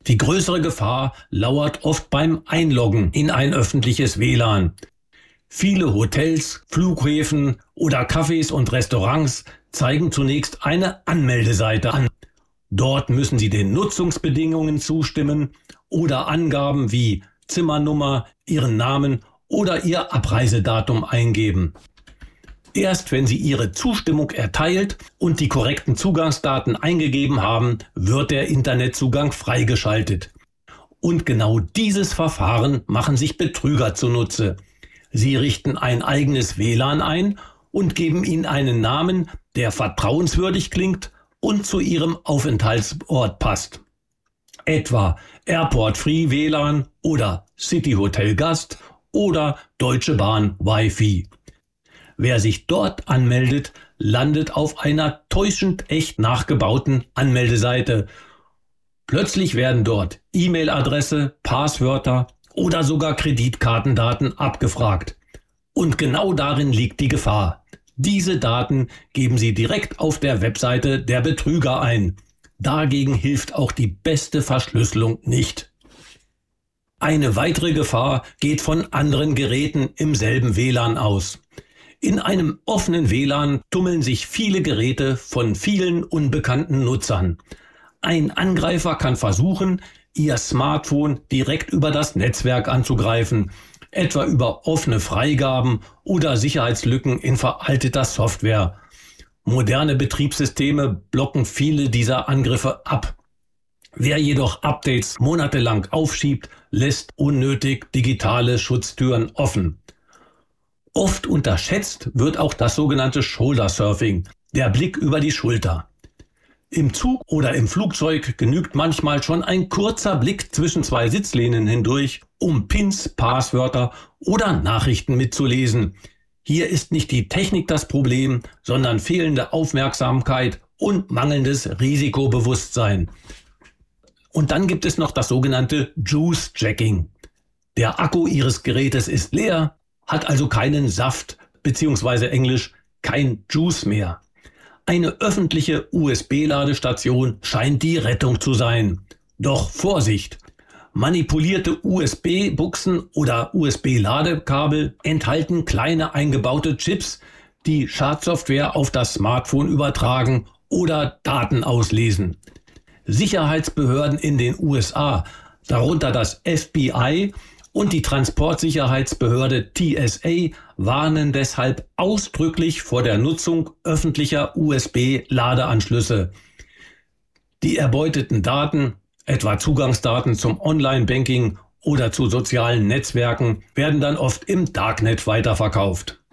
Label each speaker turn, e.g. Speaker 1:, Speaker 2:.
Speaker 1: Die größere Gefahr lauert oft beim Einloggen in ein öffentliches WLAN. Viele Hotels, Flughäfen oder Cafés und Restaurants zeigen zunächst eine Anmeldeseite an. Dort müssen Sie den Nutzungsbedingungen zustimmen oder Angaben wie Zimmernummer, Ihren Namen oder Ihr Abreisedatum eingeben. Erst wenn Sie Ihre Zustimmung erteilt und die korrekten Zugangsdaten eingegeben haben, wird der Internetzugang freigeschaltet. Und genau dieses Verfahren machen sich Betrüger zunutze. Sie richten ein eigenes WLAN ein und geben Ihnen einen Namen, der vertrauenswürdig klingt und zu Ihrem Aufenthaltsort passt. Etwa Airport Free WLAN oder City Hotel Gast oder Deutsche Bahn Wi-Fi. Wer sich dort anmeldet, landet auf einer täuschend echt nachgebauten Anmeldeseite. Plötzlich werden dort E-Mail-Adresse, Passwörter oder sogar Kreditkartendaten abgefragt. Und genau darin liegt die Gefahr. Diese Daten geben Sie direkt auf der Webseite der Betrüger ein. Dagegen hilft auch die beste Verschlüsselung nicht. Eine weitere Gefahr geht von anderen Geräten im selben WLAN aus. In einem offenen WLAN tummeln sich viele Geräte von vielen unbekannten Nutzern. Ein Angreifer kann versuchen, Ihr Smartphone direkt über das Netzwerk anzugreifen, etwa über offene Freigaben oder Sicherheitslücken in veralteter Software. Moderne Betriebssysteme blocken viele dieser Angriffe ab. Wer jedoch Updates monatelang aufschiebt, lässt unnötig digitale Schutztüren offen. Oft unterschätzt wird auch das sogenannte Shoulder Surfing, der Blick über die Schulter. Im Zug oder im Flugzeug genügt manchmal schon ein kurzer Blick zwischen zwei Sitzlehnen hindurch, um Pins, Passwörter oder Nachrichten mitzulesen. Hier ist nicht die Technik das Problem, sondern fehlende Aufmerksamkeit und mangelndes Risikobewusstsein. Und dann gibt es noch das sogenannte Juice-Jacking. Der Akku Ihres Gerätes ist leer, hat also keinen Saft bzw. Englisch kein Juice mehr. Eine öffentliche USB-Ladestation scheint die Rettung zu sein. Doch Vorsicht! Manipulierte USB-Buchsen oder USB-Ladekabel enthalten kleine eingebaute Chips, die Schadsoftware auf das Smartphone übertragen oder Daten auslesen. Sicherheitsbehörden in den USA, darunter das FBI und die Transportsicherheitsbehörde TSA, warnen deshalb ausdrücklich vor der Nutzung öffentlicher USB-Ladeanschlüsse. Die erbeuteten Daten, etwa Zugangsdaten zum Online-Banking oder zu sozialen Netzwerken, werden dann oft im Darknet weiterverkauft.